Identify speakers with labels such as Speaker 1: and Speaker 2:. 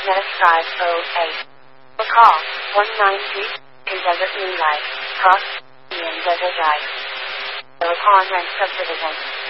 Speaker 1: -508. Or call 193 in Desert Moonlight, Cross, in Desert Drive. Upon and subdivision.